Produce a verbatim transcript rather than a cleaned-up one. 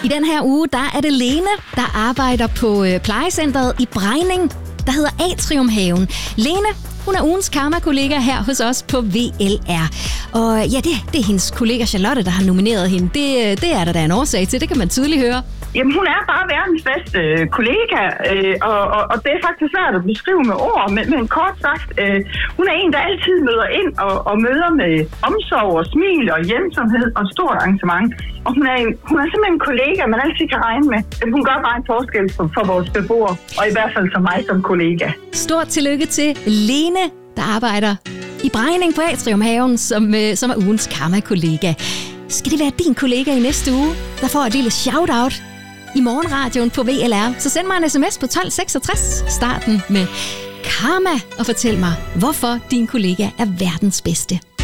I den her uge, der er det Lene, der arbejder på øh, plejecentret i Brejning, der hedder Atriumhaven. Lene, hun er ugens karma-kollega her hos os på V L R. Og ja, det, det er hendes kollega Charlotte, der har nomineret hende. Det, det er der da en årsag til, det kan man tydeligt høre. Jamen, hun er bare verdens bedste øh, kollega, øh, og, og, og det er faktisk svært at beskrive med ord, men, men kort sagt, øh, hun er en, der altid møder ind og, og møder med omsorg og smil og hjælpsomhed og stort engagement. Og hun er, en, hun er simpelthen en kollega, man altid kan regne med. Hun gør bare en forskel for, for vores beboere, og i hvert fald for mig som kollega. Stort tillykke til Lene, der arbejder i Brejning på Atriumhaven, som, øh, som er ugens karma-kollega. Skal det være din kollega i næste uge, der får et lille shout-out i morgenradioen på V L R, så send mig en sms på tolv seksogtres, starten med karma, og fortæl mig, hvorfor din kollega er verdens bedste.